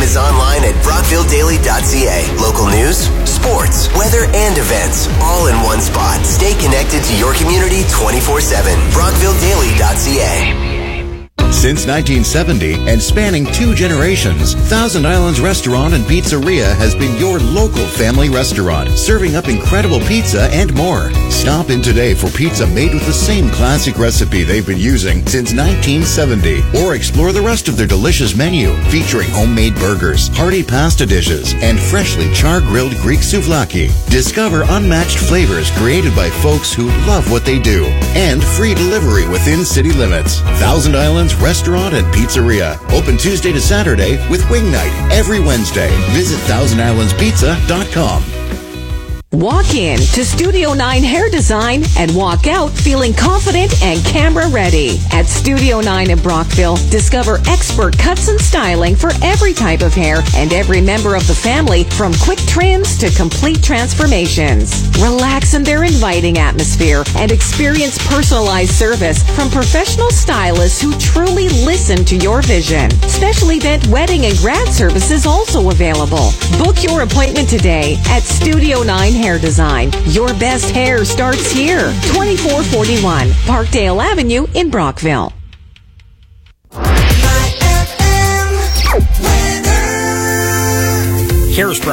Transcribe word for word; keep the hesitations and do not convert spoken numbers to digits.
is online at brockville daily dot c a. Local news, sports, weather, and events, all in one spot. Stay connected to your community twenty-four seven. brockville daily dot c a. Since nineteen seventy and spanning two generations, Thousand Islands Restaurant and Pizzeria has been your local family restaurant, serving up incredible pizza and more. Stop in today for pizza made with the same classic recipe they've been using since nineteen seventy, or explore the rest of their delicious menu featuring homemade burgers, hearty pasta dishes, and freshly char-grilled Greek souvlaki. Discover unmatched flavors created by folks who love what they do, and free delivery within city limits. Thousand Islands Restaurant and Pizzeria. Open Tuesday to Saturday with Wing Night every Wednesday. Visit thousand islands pizza dot com. Walk in to Studio nine Hair Design and walk out feeling confident and camera ready. At Studio nine in Brockville, discover expert cuts and styling for every type of hair and every member of the family, from quick trims to complete transformations. Relax in their inviting atmosphere and experience personalized service from professional stylists who truly listen to your vision. Special event wedding and grad services also available. Book your appointment today at Studio nine Hair Design. Your best hair starts here. twenty-four forty-one Parkdale Avenue in Brockville. Hairspray